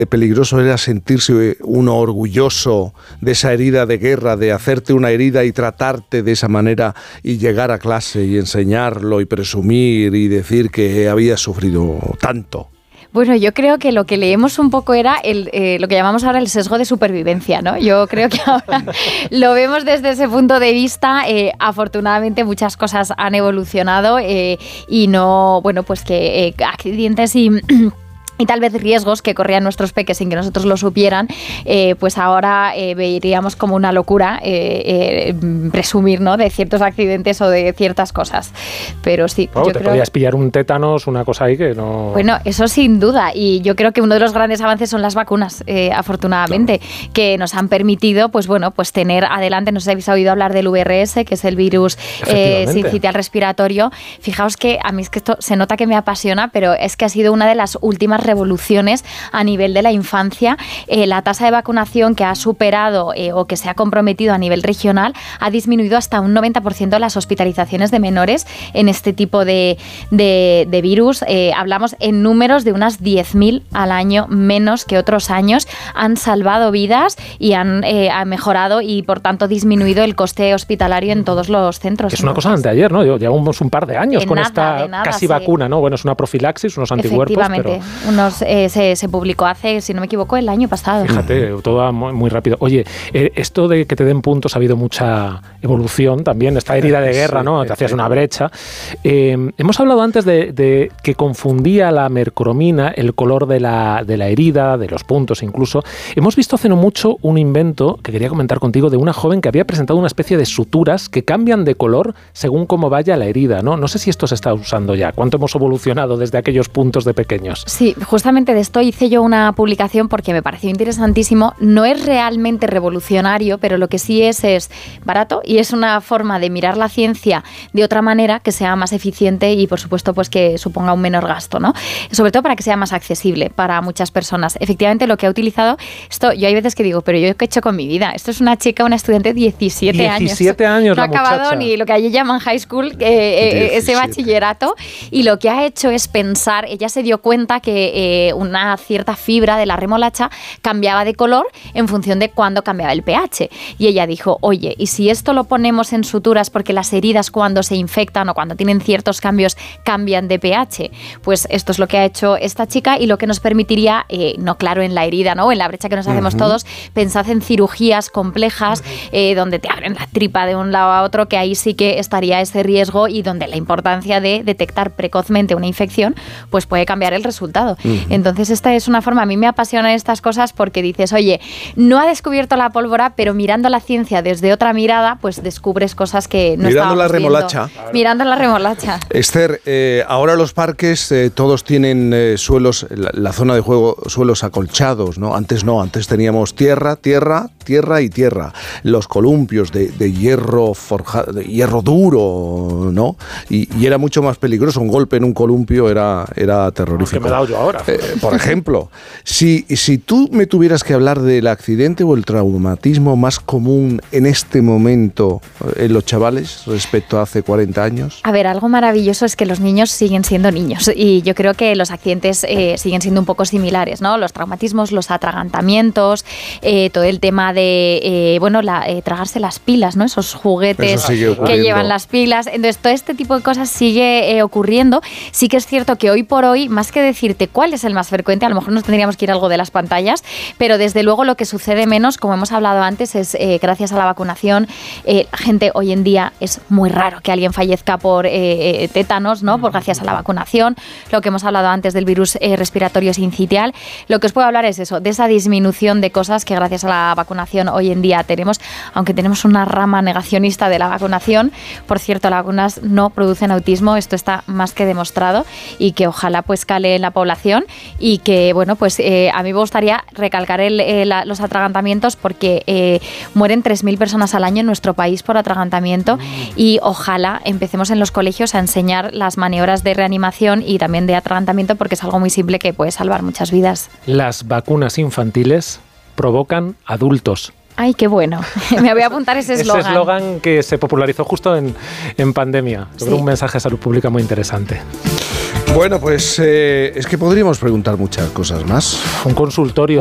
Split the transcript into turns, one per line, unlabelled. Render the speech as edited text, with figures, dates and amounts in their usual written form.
peligroso era sentirse uno orgulloso de esa herida de guerra, de hacerte una herida y tratarte de esa manera y llegar a clase y enseñarlo y presumir y decir que habías sufrido tanto?
Bueno, yo creo que lo que leemos un poco era lo que llamamos ahora el sesgo de supervivencia, ¿no? Yo creo que ahora lo vemos desde ese punto de vista. Afortunadamente muchas cosas han evolucionado y no, bueno, pues que accidentes y tal vez riesgos que corrían nuestros peques sin que nosotros lo supieran, pues ahora veríamos como una locura presumir, ¿no?, de ciertos accidentes o de ciertas cosas. Pero sí,
yo creo... Te podías pillar un tétanos, una cosa ahí que no...
Bueno, eso sin duda. Y yo creo que uno de los grandes avances son las vacunas, afortunadamente, claro, que nos han permitido, pues bueno, pues tener adelante, no sé si habéis oído hablar del VRS, que es el virus sincitial respiratorio. Fijaos que a mí es que esto se nota que me apasiona, pero es que ha sido una de las últimas revoluciones a nivel de la infancia. La tasa de vacunación que ha superado o que se ha comprometido a nivel regional ha disminuido hasta un 90% las hospitalizaciones de menores en este tipo de virus. Hablamos en números de unas 10.000 al año menos que otros años. Han salvado vidas y han mejorado y por tanto disminuido el coste hospitalario en todos los centros.
Es una cosa de anteayer, ¿no? Llevamos un par de años con esta casi vacuna, ¿no? Bueno, es una profilaxis, unos anticuerpos,
efectivamente, pero... se publicó hace, si no me equivoco, el año pasado.
Fíjate, todo va muy rápido. Oye, esto de que te den puntos ha habido mucha evolución también, esta herida de guerra, ¿no? Te hacías una brecha. Hemos hablado antes de que confundía la mercromina el color de la herida, de los puntos incluso. Hemos visto hace no mucho un invento que quería comentar contigo de una joven que había presentado una especie de suturas que cambian de color según cómo vaya la herida, ¿no? No sé si esto se está usando ya. ¿Cuánto hemos evolucionado desde aquellos puntos de pequeños?
Sí, justamente de esto hice yo una publicación porque me pareció interesantísimo. No es realmente revolucionario, pero lo que sí es barato y es una forma de mirar la ciencia de otra manera que sea más eficiente y, por supuesto, pues que suponga un menor gasto, ¿no? Sobre todo para que sea más accesible para muchas personas. Efectivamente, lo que ha utilizado esto, yo hay veces que digo, pero yo qué he hecho con mi vida. Esto es una chica, una estudiante de 17 años.
17 años
no
la muchacha.
No ha acabado ni lo que allí llaman high school, ese bachillerato, y lo que ha hecho es pensar, ella se dio cuenta que una cierta fibra de la remolacha cambiaba de color en función de cuándo cambiaba el pH. Y ella dijo, oye, ¿y si esto lo ponemos en suturas porque las heridas cuando se infectan o cuando tienen ciertos cambios cambian de pH? Pues esto es lo que ha hecho esta chica y lo que nos permitiría, no claro en la herida, ¿no?, en la brecha que nos hacemos todos, pensad en cirugías complejas donde te abren la tripa de un lado a otro, que ahí sí que estaría ese riesgo y donde la importancia de detectar precozmente una infección pues puede cambiar el resultado. Entonces esta es una forma, a mí me apasionan estas cosas porque dices, oye, no ha descubierto la pólvora, pero mirando la ciencia desde otra mirada, pues descubres cosas que no estábamos
la remolacha.
Viendo. Mirando la remolacha.
Esther, ahora los parques todos tienen suelos, la zona de juego, suelos acolchados, ¿no? Antes no, antes teníamos tierra y tierra. Los columpios de hierro forjado, de hierro duro, ¿no? Y era mucho más peligroso. Un golpe en un columpio era terrorífico.
¿Qué me he dado yo ahora?
Por ejemplo, si tú me tuvieras que hablar del accidente o el traumatismo más común en este momento en los chavales respecto a hace 40 años.
A ver, algo maravilloso es que los niños siguen siendo niños y yo creo que los accidentes siguen siendo un poco similares, ¿no? Los traumatismos, los atragantamientos, todo el tema de, tragarse las pilas, ¿no? Esos juguetes que llevan las pilas. Entonces, todo este tipo de cosas sigue ocurriendo. Sí que es cierto que hoy por hoy, más que decirte cuál es el más frecuente, a lo mejor nos tendríamos que ir a algo de las pantallas, pero desde luego lo que sucede menos, como hemos hablado antes, es gracias a la vacunación. Gente, hoy en día es muy raro que alguien fallezca por tétanos, ¿no? Por gracias a la vacunación. Lo que hemos hablado antes del virus respiratorio sincitial. Lo que os puedo hablar es eso, de esa disminución de cosas que gracias a la vacunación hoy en día tenemos, aunque tenemos una rama negacionista de la vacunación. Por cierto, las vacunas no producen autismo, esto está más que demostrado y que ojalá pues cale en la población y que, bueno, pues a mí me gustaría recalcar los atragantamientos porque mueren 3.000 personas al año en nuestro país por atragantamiento y ojalá empecemos en los colegios a enseñar las maniobras de reanimación y también de atragantamiento porque es algo muy simple que puede salvar muchas vidas.
Las vacunas infantiles provocan adultos.
Ay, qué bueno. Me voy a apuntar ese eslogan.
Ese eslogan que se popularizó justo en pandemia. Sobre un mensaje de salud pública muy interesante.
Bueno, pues es que podríamos preguntar muchas cosas más.
Un consultorio